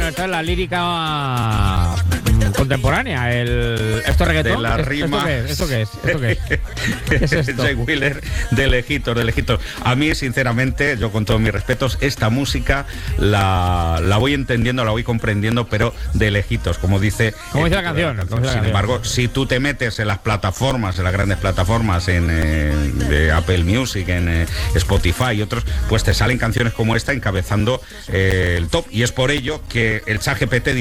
Bueno, esta es la lírica contemporánea. ¿Esto es reggaetón? De la rima. ¿Esto qué es? ¿Qué es esto? Jay Wheeler de lejitos. A mí, sinceramente, yo con todos mis respetos, esta música la voy entendiendo, la voy comprendiendo, pero de lejitos, como dice la canción. Sin embargo, si tú te metes en las plataformas, en las grandes plataformas, de Apple Music, en Spotify y otros, pues te salen canciones como esta encabezando el top. Y es por ello que el ChatGPT